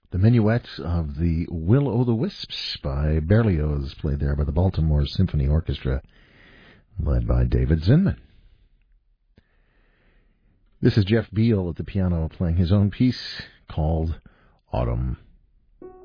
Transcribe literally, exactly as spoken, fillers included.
The Minuet of the Will-O'-the-Wisps by Berlioz, played there by the Baltimore Symphony Orchestra, led by David Zinman. This is Jeff Beal at the piano playing his own piece called Autumn.